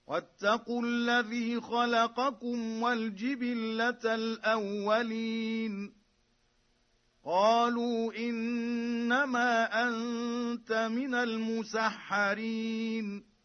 واتقوا الذي خلقكم والجبلة الأولين قالوا إنما أنت من المسحرين